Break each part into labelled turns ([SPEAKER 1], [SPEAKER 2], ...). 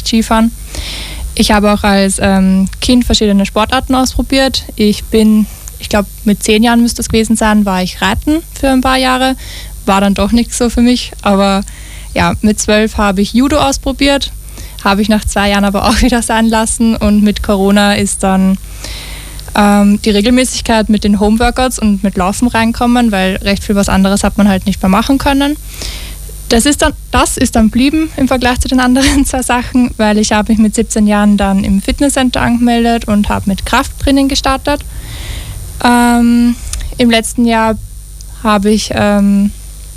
[SPEAKER 1] Skifahren. Ich habe auch als Kind verschiedene Sportarten ausprobiert. Ich glaube mit 10 Jahren müsste es gewesen sein, war ich reiten für ein paar Jahre. War dann doch nichts so für mich, aber ja, mit 12 habe ich Judo ausprobiert, habe ich nach 2 Jahren aber auch wieder sein lassen und mit Corona ist dann die Regelmäßigkeit mit den Homeworkouts und mit Laufen reinkommen, weil recht viel was anderes hat man halt nicht mehr machen können. Das ist dann blieben im Vergleich zu den anderen 2 Sachen, weil ich habe mich mit 17 Jahren dann im Fitnesscenter angemeldet und habe mit Krafttraining gestartet. Im letzten Jahr habe ich im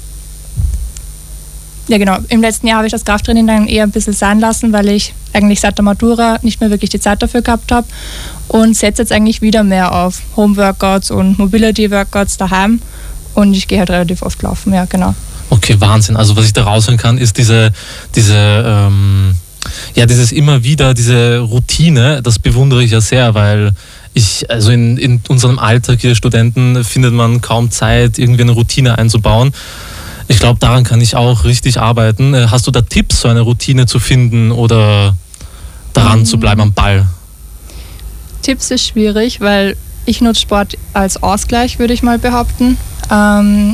[SPEAKER 1] letzten Jahr habe ich das Krafttraining dann eher ein bisschen sein lassen, weil ich eigentlich seit der Matura nicht mehr wirklich die Zeit dafür gehabt habe und setze jetzt eigentlich wieder mehr auf Homeworkouts und Mobility-Workouts daheim und ich gehe halt relativ oft laufen, ja, genau.
[SPEAKER 2] Okay, Wahnsinn. Also was ich da raushören kann, ist dieses immer wieder, diese Routine, das bewundere ich ja sehr, weil also in unserem Alltag hier Studenten findet man kaum Zeit, irgendwie eine Routine einzubauen. Ich glaube, daran kann ich auch richtig arbeiten. Hast du da Tipps, so eine Routine zu finden oder daran zu bleiben am Ball?
[SPEAKER 1] Tipps ist schwierig, weil ich nutze Sport als Ausgleich, würde ich mal behaupten. Eine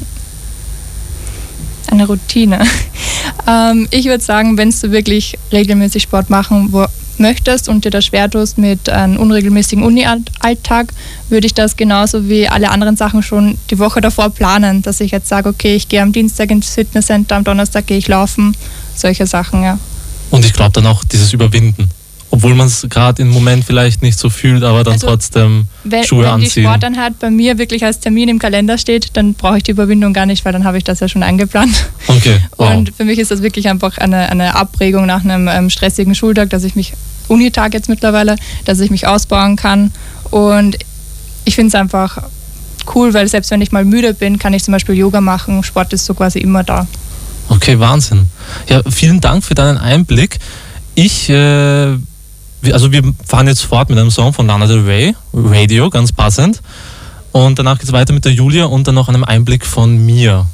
[SPEAKER 1] Routine. Ich würde sagen, wenn du wirklich regelmäßig Sport machen möchtest und dir das schwer tust mit einem unregelmäßigen Uni-Alltag, würde ich das genauso wie alle anderen Sachen schon die Woche davor planen, dass ich jetzt sage, okay, ich gehe am Dienstag ins Fitnesscenter, am Donnerstag gehe ich laufen, solche Sachen, ja.
[SPEAKER 2] Und ich glaube dann auch dieses Überwinden, obwohl man es gerade im Moment vielleicht nicht so fühlt, aber dann trotzdem Schuhe anziehen. Wenn die Sporteinheit
[SPEAKER 1] bei mir wirklich als Termin im Kalender steht, dann brauche ich die Überwindung gar nicht, weil dann habe ich das ja schon eingeplant.
[SPEAKER 2] Okay. Wow.
[SPEAKER 1] Und für mich ist das wirklich einfach eine Abregung nach einem stressigen Schultag, Unitag jetzt mittlerweile, dass ich mich ausbauen kann. Und ich finde es einfach cool, weil selbst wenn ich mal müde bin, kann ich zum Beispiel Yoga machen. Sport ist so quasi immer da.
[SPEAKER 2] Okay, Wahnsinn. Ja, vielen Dank für deinen Einblick. Wir fahren jetzt fort mit einem Song von Lana Del Rey, Radio, ganz passend. Und danach geht es weiter mit der Julia und dann noch einem Einblick von mir.